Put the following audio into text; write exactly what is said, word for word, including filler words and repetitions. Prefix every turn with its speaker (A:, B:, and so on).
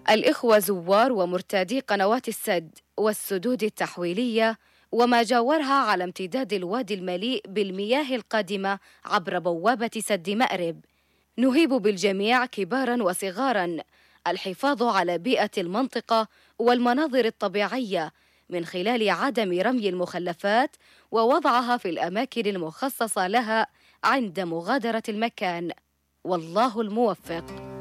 A: الإخوة زوار ومرتادي قنوات السد والسدود التحويلية وما جاورها على امتداد الوادي المليء بالمياه القادمة عبر بوابة سد مأرب. نهيب بالجميع كبارا وصغارا الحفاظ على بيئة المنطقة والمناظر الطبيعية من خلال عدم رمي المخلفات ووضعها في الأماكن المخصصة لها عند مغادرة المكان. والله الموفق.